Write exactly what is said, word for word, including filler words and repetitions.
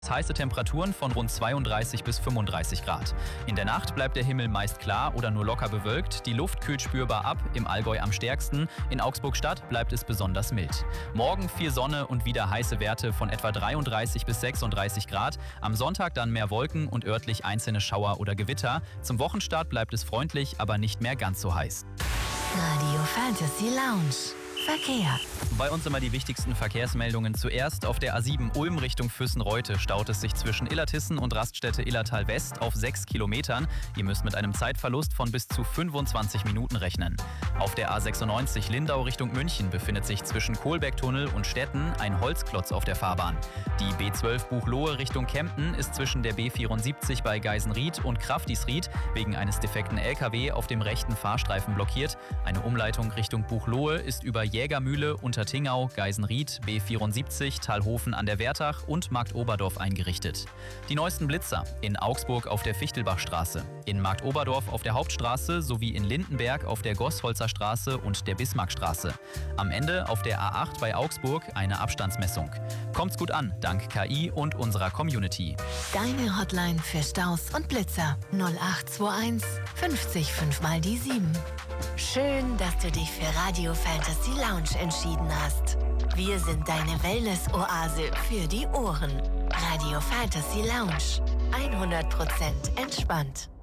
Heiße Temperaturen von rund zweiunddreißig bis fünfunddreißig Grad. In der Nacht bleibt der Himmel meist klar oder nur locker bewölkt. Die Luft kühlt spürbar ab, im Allgäu am stärksten. In Augsburg-Stadt bleibt es besonders mild. Morgen viel Sonne und wieder heiße Werte von etwa dreiunddreißig bis sechsunddreißig Grad. Am Sonntag dann mehr Wolken und örtlich einzelne Schauer oder Gewitter. Zum Wochenstart bleibt es freundlich, aber nicht mehr ganz so heiß. Radio Fantasy Lounge. Verkehr. Bei uns immer die wichtigsten Verkehrsmeldungen. Zuerst auf der A sieben Ulm Richtung Füssen-Reute staut es sich zwischen Illertissen und Raststätte Illertal West auf sechs Kilometern. Ihr müsst mit einem Zeitverlust von bis zu fünfundzwanzig Minuten rechnen. Auf der A sechsundneunzig Lindau Richtung München befindet sich zwischen Kohlbergtunnel und Stetten ein Holzklotz auf der Fahrbahn. Die B zwölf Buchloe Richtung Kempten ist zwischen der B vierundsiebzig bei Geisenried und Kraftisried wegen eines defekten L K W auf dem rechten Fahrstreifen blockiert. Eine Umleitung Richtung Buchloe ist über Jägermühle, Untertingau, Geisenried, B vierundsiebzig, Talhofen an der Wertach und Marktoberdorf eingerichtet. Die neuesten Blitzer in Augsburg auf der Fichtelbachstraße, in Marktoberdorf auf der Hauptstraße sowie in Lindenberg auf der Gossholzer Straße und der Bismarckstraße. Am Ende auf der A acht bei Augsburg eine Abstandsmessung. Kommt's gut an, dank K I und unserer Community. Deine Hotline für Staus und Blitzer null acht zwei eins fünfzig fünf mal die sieben. Schön, dass du dich für Radio Fantasy Lounge entschieden hast. Wir sind deine Wellness-Oase für die Ohren. Radio Fantasy Lounge. hundert Prozent entspannt.